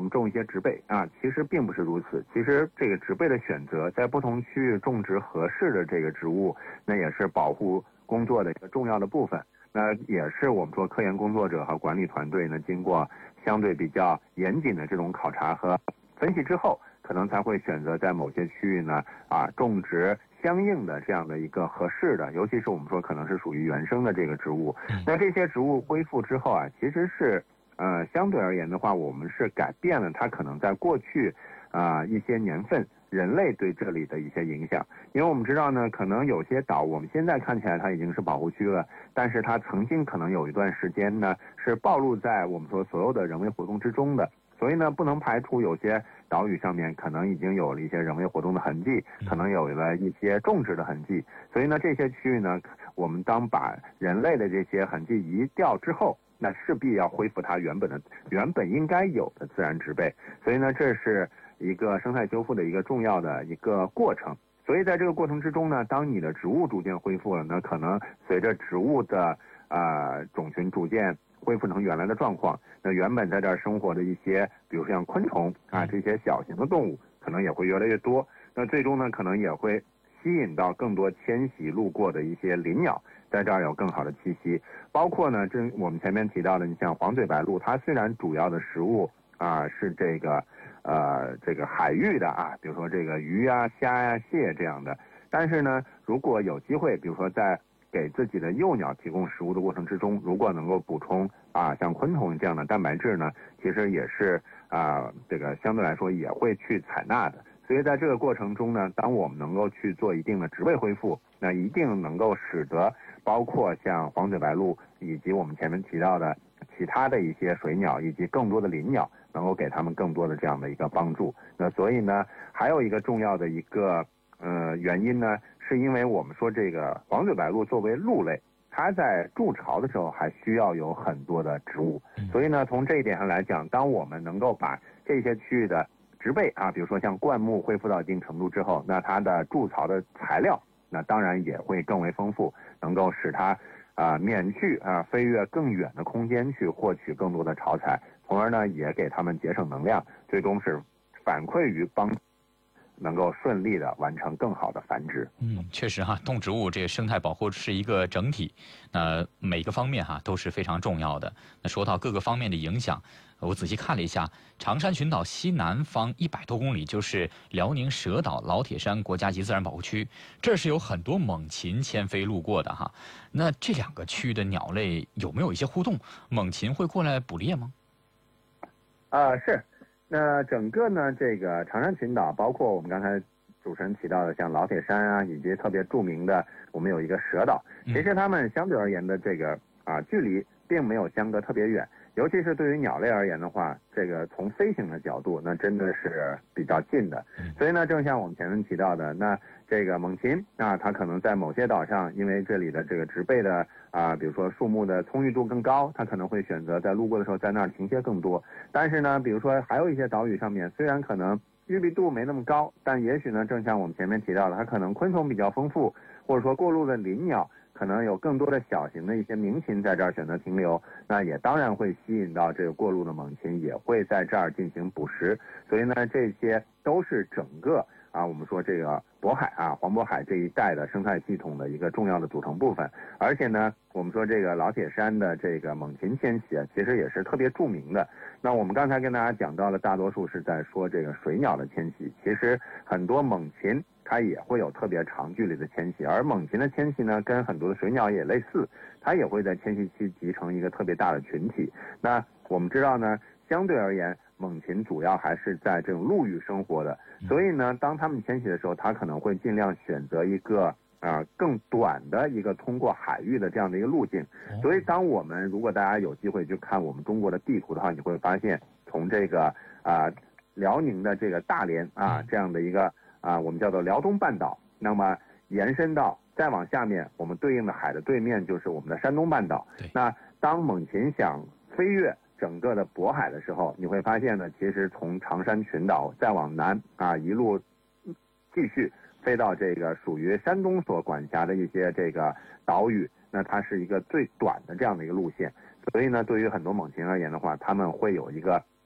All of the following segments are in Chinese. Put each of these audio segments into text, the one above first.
们种一些植被啊，其实并不是如此。其实这个植被的选择，在不同区域种植合适的这个植物，那也是保护工作的一个重要的部分。那也是我们说科研工作者和管理团队呢，经过相对比较严谨的这种考察和分析之后，可能才会选择在某些区域呢种植相应的这样的一个合适的，尤其是我们说可能是属于原生的这个植物。那这些植物恢复之后啊，其实是相对而言的话，我们是改变了它可能在过去一些年份人类对这里的一些影响。因为我们知道呢，可能有些岛我们现在看起来它已经是保护区了，但是它曾经可能有一段时间呢是暴露在我们说所有的人为活动之中的。所以呢，不能排除有些岛屿上面可能已经有了一些人为活动的痕迹，可能有了一些种植的痕迹。所以呢，这些区域呢，我们当把人类的这些痕迹移掉之后，那势必要恢复它原本应该有的自然植被。所以呢，这是一个生态修复的一个重要的一个过程。所以在这个过程之中呢，当你的植物逐渐恢复了，那可能随着植物的种群逐渐恢复成原来的状况，那原本在这儿生活的一些，比如像昆虫这些小型的动物，可能也会越来越多。那最终呢，可能也会吸引到更多迁徙路过的一些林鸟，在这儿有更好的栖息。包括呢，我们前面提到的，你像黄嘴白鹭，它虽然主要的食物是这个海域的比如说这个鱼虾蟹这样的，但是呢，如果有机会，比如说在给自己的幼鸟提供食物的过程之中，如果能够补充像昆虫这样的蛋白质呢，其实也是这个相对来说也会去采纳的。所以在这个过程中呢，当我们能够去做一定的植被恢复，那一定能够使得包括像黄嘴白鹭以及我们前面提到的其他的一些水鸟以及更多的林鸟，能够给他们更多的这样的一个帮助。那所以呢，还有一个重要的一个原因呢，是因为我们说这个黄嘴白鹭作为鹿类，它在筑巢的时候还需要有很多的植物。所以呢，从这一点上来讲，当我们能够把这些区域的植被比如说像灌木恢复到一定程度之后，那它的筑巢的材料那当然也会更为丰富，能够使它免去飞越更远的空间去获取更多的巢材，从而呢也给它们节省能量，最终是反馈于帮助能够顺利的完成更好的繁殖。 确实动植物这个生态保护是一个整体，那每个方面都是非常重要的。那说到各个方面的影响，我仔细看了一下，长山群岛西南方100多公里就是辽宁蛇岛老铁山国家级自然保护区，这是有很多猛禽迁飞路过的那这两个区域的鸟类有没有一些互动？猛禽会过来捕猎吗？ 是。那整个呢，这个长山群岛，包括我们刚才主持人提到的像老铁山以及特别著名的我们有一个蛇岛，其实它们相对而言的这个距离并没有相隔特别远，尤其是对于鸟类而言的话，这个从飞行的角度，那真的是比较近的。所以呢，正像我们前面提到的，那这个猛禽它可能在某些岛上，因为这里的这个植被的比如说树木的葱郁度更高，它可能会选择在路过的时候在那儿停歇更多。但是呢，比如说还有一些岛屿上面，虽然可能郁闭度没那么高，但也许呢，正像我们前面提到的，它可能昆虫比较丰富，或者说过路的林鸟可能有更多的小型的一些鸣禽在这儿选择停留，那也当然会吸引到这个过路的猛禽也会在这儿进行捕食。所以呢，这些都是整个我们说这个渤海黄渤海这一带的生态系统的一个重要的组成部分。而且呢，我们说这个老铁山的这个猛禽迁徙其实也是特别著名的。那我们刚才跟大家讲到了，大多数是在说这个水鸟的迁徙，其实很多猛禽它也会有特别长距离的迁徙，而猛禽的迁徙呢，跟很多的水鸟也类似，它也会在迁徙期集成一个特别大的群体。那我们知道呢，相对而言，猛禽主要还是在这种陆域生活的，所以呢，当它们迁徙的时候，它可能会尽量选择一个更短的一个通过海域的这样的一个路径。所以当我们如果大家有机会去看我们中国的地图的话，你会发现从这个辽宁的这个大连这样的一个我们叫做辽东半岛，那么延伸到再往下面，我们对应的海的对面就是我们的山东半岛。那当猛禽想飞越整个的渤海的时候，你会发现呢，其实从长山群岛再往南一路继续飞到这个属于山东所管辖的一些这个岛屿，那它是一个最短的这样的一个路线。所以呢，对于很多猛禽而言的话，他们会有一个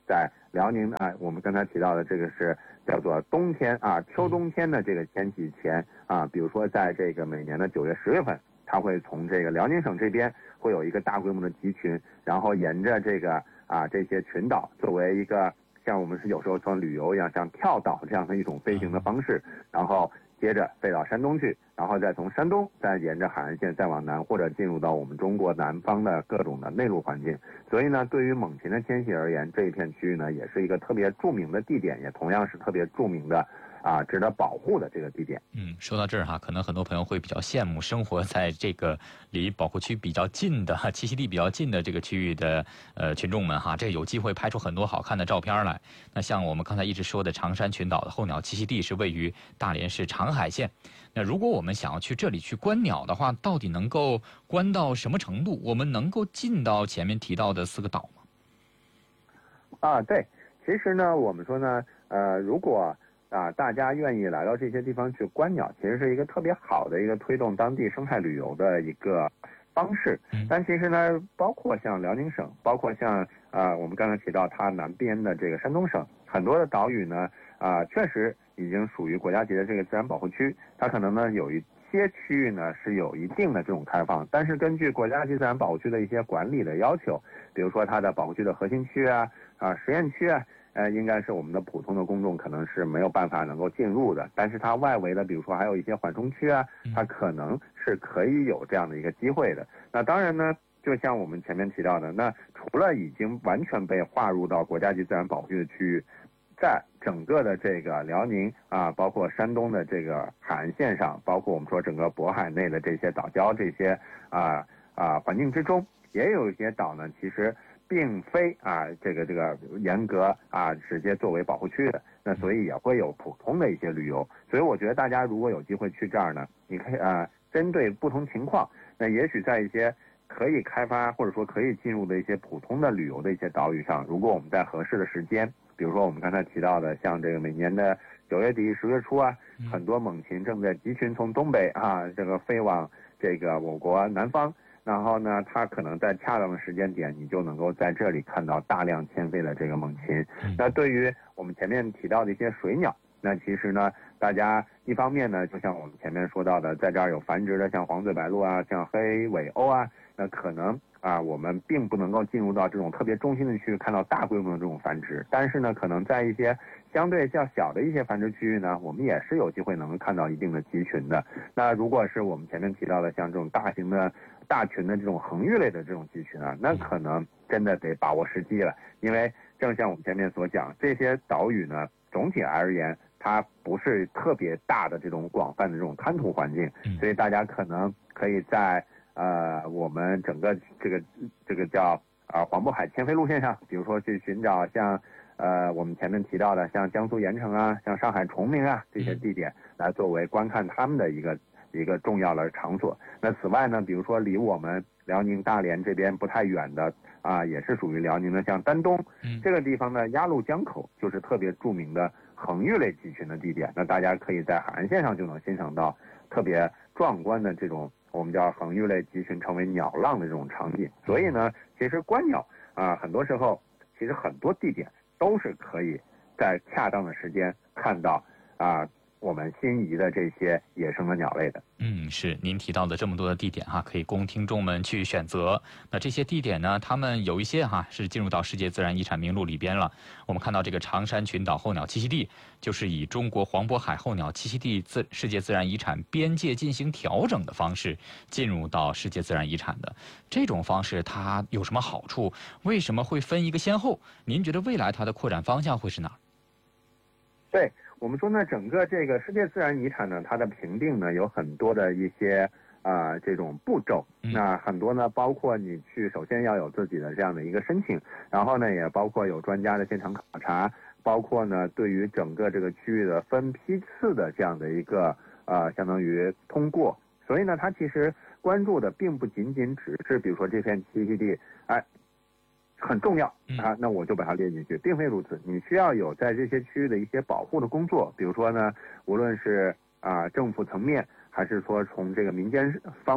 在辽宁啊，我们刚才提到的这个是叫做冬天啊，秋冬天的这个迁徙前啊，比如说在这个每年的9月、10月份，它会从这个辽宁省这边会有一个大规模的集群，然后沿着这个这些群岛作为一个像我们是有时候像旅游一样，像跳岛这样的一种飞行的方式，然后接着飞到山东去，然后再从山东再沿着海岸线再往南，或者进入到我们中国南方的各种的内陆环境。所以呢，对于猛禽的迁徙而言，这一片区域呢，也是一个特别著名的地点，也同样是特别著名的值得保护的这个地点。 说到这儿哈，可能很多朋友会比较羡慕生活在这个离保护区比较近的、栖息地比较近的这个区域的群众们哈，这有机会拍出很多好看的照片来。那像我们刚才一直说的长山群岛的候鸟栖息地是位于大连市长海县。那如果我们想要去这里去观鸟的话，到底能够观到什么程度？我们能够进到前面提到的4个岛吗？对，其实呢，我们说呢，如果大家愿意来到这些地方去观鸟，其实是一个特别好的一个推动当地生态旅游的一个方式。但其实呢，包括像辽宁省，包括像我们刚才提到它南边的这个山东省，很多的岛屿呢，确实已经属于国家级的这个自然保护区，它可能呢有一些区域呢是有一定的这种开放，但是根据国家级自然保护区的一些管理的要求，比如说它的保护区的核心区实验区应该是我们的普通的公众可能是没有办法能够进入的，但是它外围的，比如说还有一些缓冲区它可能是可以有这样的一个机会的。那当然呢，就像我们前面提到的，那除了已经完全被划入到国家级自然保护区的区域，在整个的这个辽宁包括山东的这个海岸线上，包括我们说整个渤海内的这些岛礁这些环境之中，也有一些岛呢，其实并非这个严格直接作为保护区的，那所以也会有普通的一些旅游。所以我觉得大家如果有机会去这儿呢，你可以针对不同情况，那也许在一些可以开发或者说可以进入的一些普通的旅游的一些岛屿上，如果我们在合适的时间，比如说我们刚才提到的像这个每年的9月底10月初很多猛禽正在集群从东北这个飞往这个我国南方，然后呢，它可能在恰当的时间点，你就能够在这里看到大量迁飞的这个猛禽。那对于我们前面提到的一些水鸟，那其实呢，大家一方面呢，就像我们前面说到的，在这儿有繁殖的像黄嘴白鹭像黑尾鸥那可能我们并不能够进入到这种特别中心的区域看到大规模的这种繁殖，但是呢，可能在一些相对较小的一些繁殖区域呢，我们也是有机会能够看到一定的集群的。那如果是我们前面提到的像这种大型的大群的这种恒玉类的这种集群那可能真的得把握时机了，因为正像我们前面所讲，这些岛屿呢，总体而言它不是特别大的这种广泛的这种滩涂环境，所以大家可能可以在我们整个这个叫黄渤海迁飞路线上，比如说去寻找像我们前面提到的像江苏盐城像上海崇明这些地点，来作为观看他们的一个重要的场所。那此外呢，比如说离我们辽宁大连这边不太远的也是属于辽宁的像丹东这个地方呢，鸭绿江口就是特别著名的恒玉类集群的地点，那大家可以在海岸线上就能欣赏到特别壮观的这种我们叫恒玉类集群成为鸟浪的这种场景。所以呢，其实观鸟很多时候其实很多地点都是可以在恰当的时间看到我们心仪的这些野生的鸟类的。 是您提到的这么多的地点可以供听众们去选择。那这些地点呢，他们有一些是进入到世界自然遗产名录里边了。我们看到这个长山群岛候鸟栖息地，就是以中国黄渤海候鸟栖息地世界自然遗产边界进行调整的方式进入到世界自然遗产的。这种方式它有什么好处？为什么会分一个先后？您觉得未来它的扩展方向会是哪儿？ 对，我们说呢，整个这个世界自然遗产呢，它的评定呢有很多的一些这种步骤。那很多呢，包括你去首先要有自己的这样的一个申请，然后呢，也包括有专家的现场考察，包括呢对于整个这个区域的分批次的这样的一个相当于通过。所以呢，它其实关注的并不仅仅只是比如说这片栖息地很重要那我就把它列进去，并非如此。你需要有在这些区域的一些保护的工作，比如说呢，无论是政府层面，还是说从这个民间方面，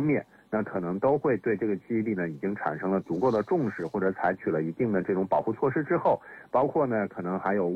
那可能都会对这个基地呢已经产生了足够的重视，或者采取了一定的这种保护措施之后，包括呢可能还有